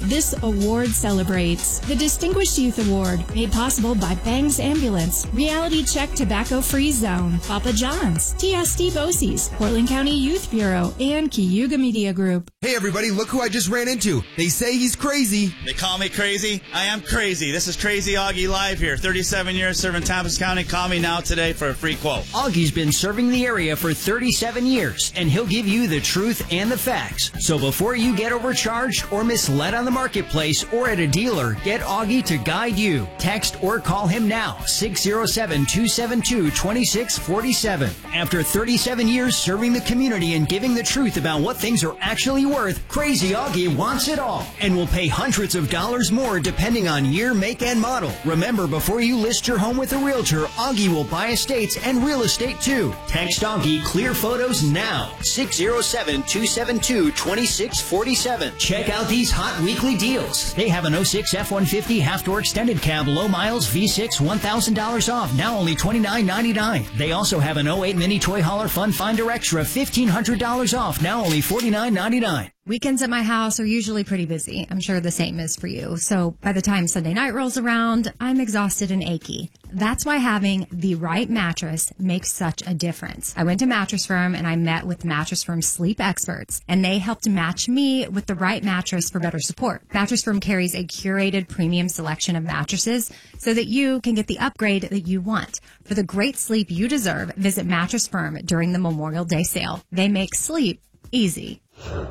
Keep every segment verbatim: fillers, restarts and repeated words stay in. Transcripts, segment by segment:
This award celebrates the Distinguished Youth Award, made possible by Bangs Ambulance, Reality Check Tobacco Free Zone, Papa John's, T S D Bosie's, Portland County Youth Bureau, and Cayuga Media Group. Hey everybody, look who I just ran into. They say he's crazy. They call me crazy. I am crazy. This is Crazy Augie live here. thirty-seven years serving Tapas County. Call me now today for a free quote. Augie's been serving the area for thirty-seven years, and he'll give you the truth and the facts. So before you get overcharged or misled on the marketplace or at a dealer, get Augie to guide you. Text or call him now, six oh seven, two seven two, two six four seven. After thirty-seven years serving the community and giving the truth about what things are actually worth, Crazy Augie wants it all and will pay hundreds of dollars more depending on year, make, and model. Remember, before you list your home with a realtor, Augie will buy estates and real estate too. Text Augie clear photos now, six oh seven, two seven two, two six four seven. Check out these hot weekly deals. They have an oh six F one fifty half-door extended cab, low miles, V six, one thousand dollars off, now only twenty-nine ninety-nine. They also have an oh eight Mini Toy Hauler Fun Finder Extra, fifteen hundred dollars off, now only forty-nine ninety-nine. Weekends at my house are usually pretty busy. I'm sure the same is for you. So by the time Sunday night rolls around, I'm exhausted and achy. That's why having the right mattress makes such a difference. I went to Mattress Firm and I met with Mattress Firm sleep experts, and they helped match me with the right mattress for better support. Mattress Firm carries a curated premium selection of mattresses so that you can get the upgrade that you want. For the great sleep you deserve, visit Mattress Firm during the Memorial Day sale. They make sleep easy.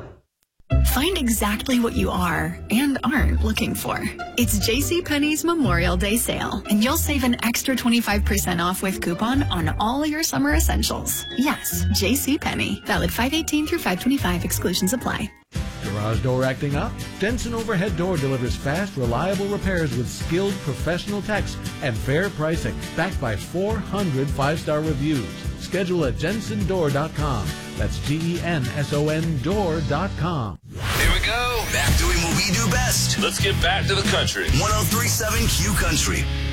Find exactly what you are and aren't looking for. It's JCPenney's Memorial Day sale, and you'll save an extra twenty-five percent off with coupon on all your summer essentials. Yes, JCPenney. Valid five eighteen through five twenty-five. Exclusions apply. Garage door acting up? Jensen Overhead Door delivers fast, reliable repairs with skilled professional techs and fair pricing, backed by four hundred five-star reviews. Schedule at jensen door dot com. That's G E N S O N door dot com. Here we go. Back doing what we do best. Let's get back to the country. one oh three point seven Q Country.